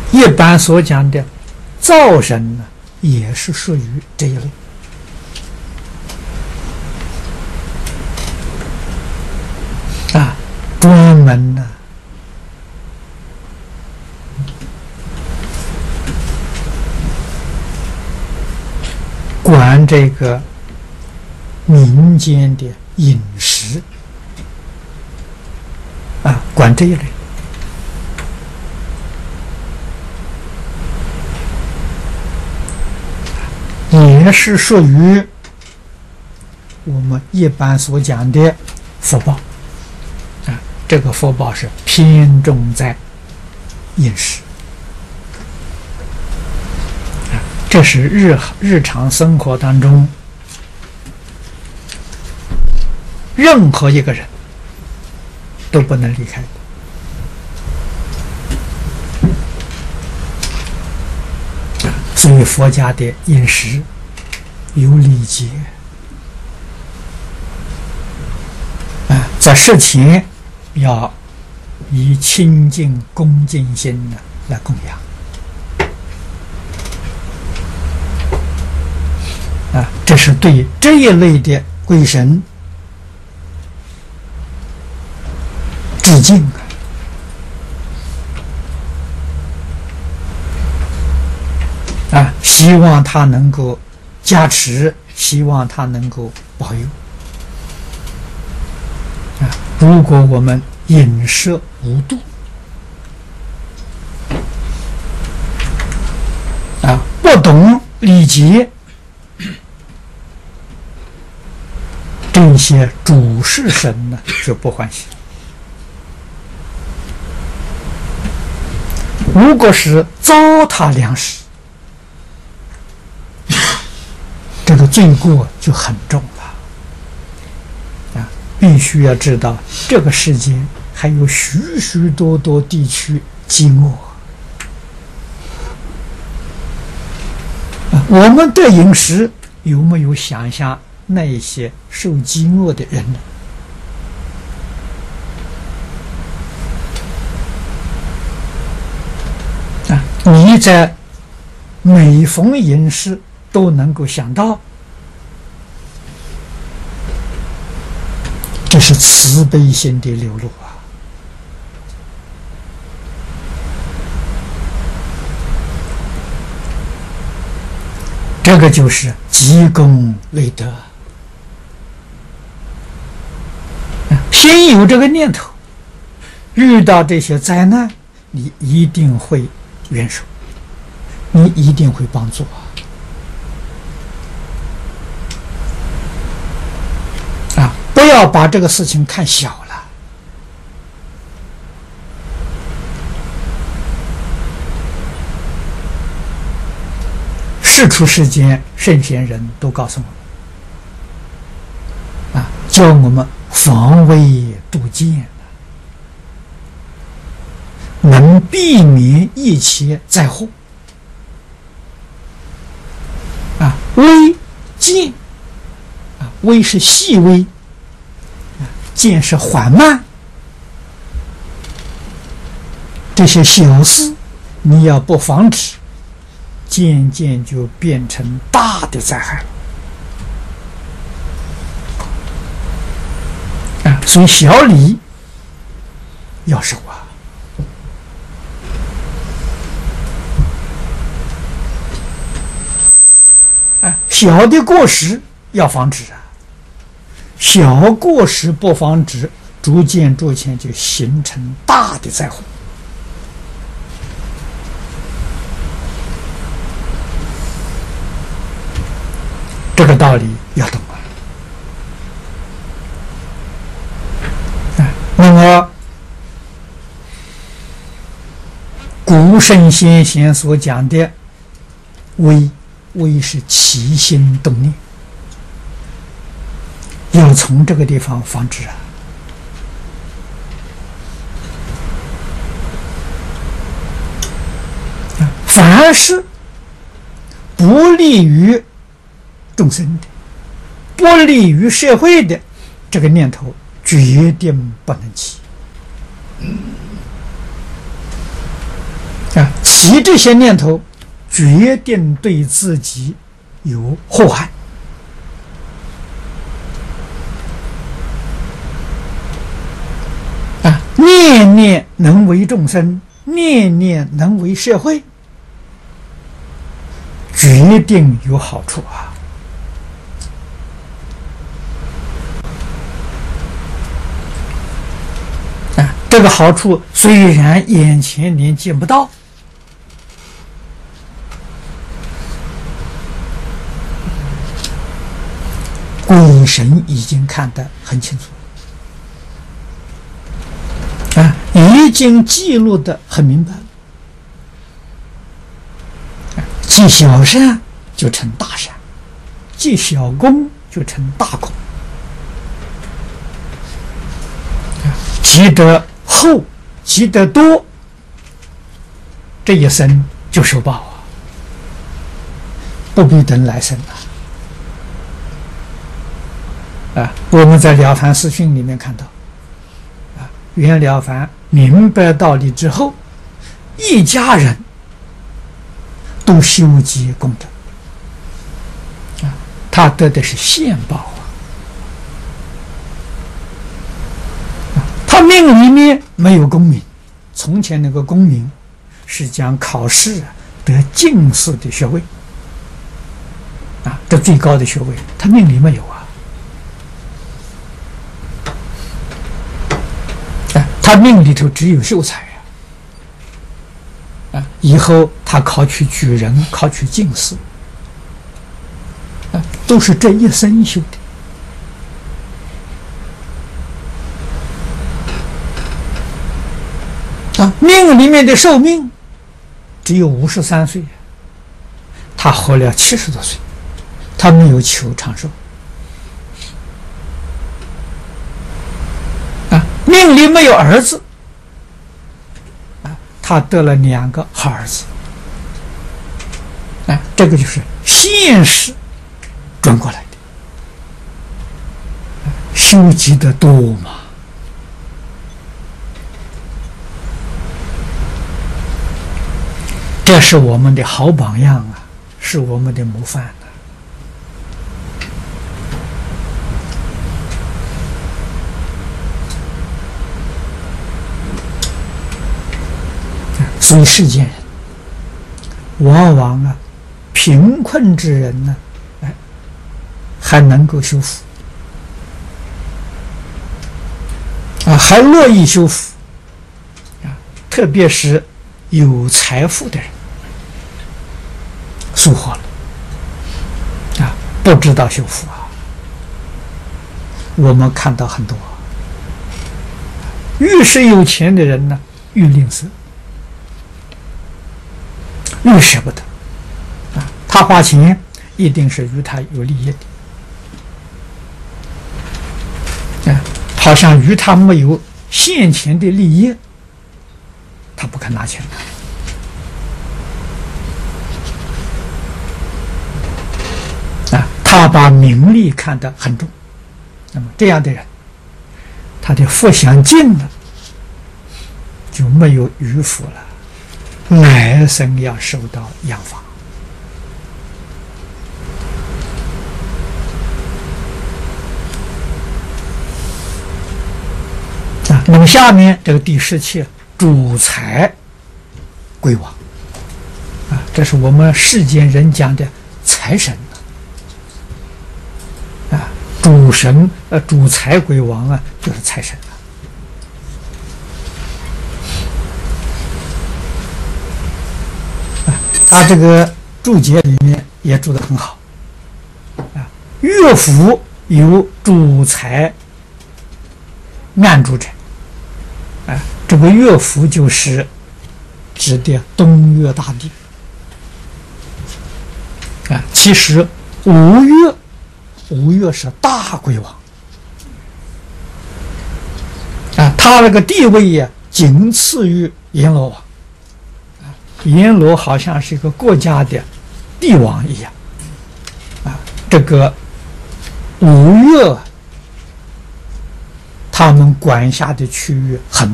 一般所讲的灶神呢，也是属于这一类。专门呢管这个民间的饮食管这一类。也是属于我们一般所讲的福报这个福报是偏重在饮食这是日常生活当中任何一个人都不能离开的。所以佛家的饮食有礼节在食前要以清净恭敬心来供养这是对这一类的鬼神致敬希望他能够加持，希望他能够保佑如果我们饮食无度不懂礼节，这些主事神呢就不欢喜。如果是糟蹋粮食，这个罪过就很重了必须要知道这个世界还有许许多多地区饥饿我们的饮食有没有想象那一些受饥饿的人呢你在每逢饮食都能够想到，这是慈悲心的流露这个就是积功累德先有这个念头，遇到这些灾难你一定会援手，你一定会帮助不要把这个事情看小了世出世间圣贤人都告诉我们教我们防微杜渐能避免一切灾祸微渐微是细微渐是缓慢，这些小事你要不防止，渐渐就变成大的灾害了所以小礼要守小的过失要防止小过失不防止，逐渐就形成大的灾祸这个道理要懂那么古圣先贤所讲的微是起心动念，要从这个地方防止凡是不利于众生的，不利于社会的，这个念头决定不能起此起这些念头，决定对自己有祸害。念念能为众生，念念能为社会，决定有好处这个好处虽然眼前连见不到，鬼神已经看得很清楚。已经记录得很明白，积小善就成大善，积小功就成大功，积得厚，积得多，这一生就受报不必等来生我们在《了凡四训》里面看到，袁了凡明白道理之后，一家人都修积功德他得的是现报他命里面没有功名，从前那个功名是讲考试得进士的学位这最高的学位，他命里没有他命里头只有秀才以后他考取举人，考取进士都是这一生修的命里面的寿命只有53岁，他活了70多岁，他没有求长寿命里没有儿子他得了2个好儿子这个就是现实转过来的，修积的多嘛。这是我们的好榜样是我们的模范所以世间人往往贫困之人呢还能够修福还乐意修福特别是有财富的人疏忽了不知道修福我们看到很多越是有钱的人呢越吝啬，越舍不得他花钱一定是与他有利益的好像与他没有现前的利益，他不肯拿钱他把名利看得很重，那么这样的人他的福享尽了，就没有余福了，来生要受到养罚那么下面这个第17主财归王这是我们世间人讲的财神主神主财归王就是财神他这个注解里面也注得很好乐府有主财按住者这个乐府就是指的东岳大帝其实吴越是大鬼王他那个地位仅次于阎罗王阎罗好像是一个国家的帝王一样这个吴越他们管辖的区域很